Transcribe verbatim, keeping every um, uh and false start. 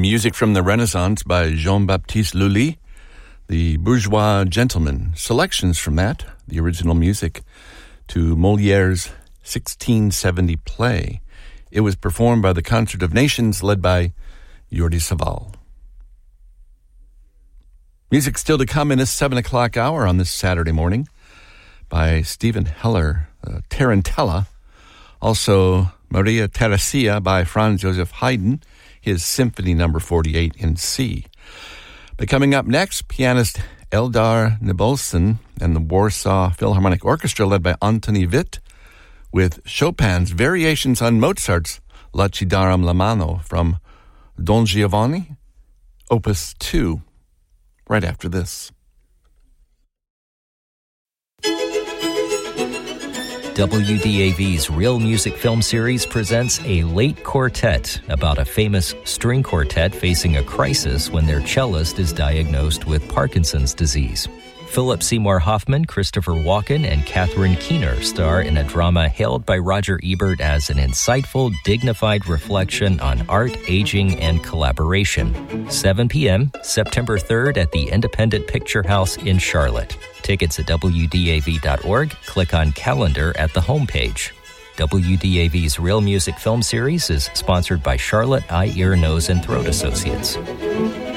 Music from the Renaissance by Jean-Baptiste Lully, The Bourgeois Gentleman. Selections from that, the original music, to Molière's sixteen seventy play. It was performed by the Concert of Nations led by Jordi Savall. Music still to come in this seven o'clock hour on this Saturday morning by Stephen Heller, uh, Tarantella. Also, Maria Theresia by Franz Joseph Haydn, his Symphony Number forty-eight in C. But coming up next, pianist Eldar Nabulson and the Warsaw Philharmonic Orchestra led by Antoni Witt with Chopin's Variations on Mozart's La ci daram la mano from Don Giovanni, Opus two, right after this. W D A V's Real Music Film Series presents A Late Quartet about a famous string quartet facing a crisis when their cellist is diagnosed with Parkinson's disease. Philip Seymour Hoffman, Christopher Walken, and Catherine Keener star in a drama hailed by Roger Ebert as an insightful, dignified reflection on art, aging, and collaboration. seven p.m., September third at the Independent Picture House in Charlotte. Tickets at W D A V dot org. Click on Calendar at the homepage. W D A V's Real Music Film Series is sponsored by Charlotte Eye, Ear, Nose, and Throat Associates.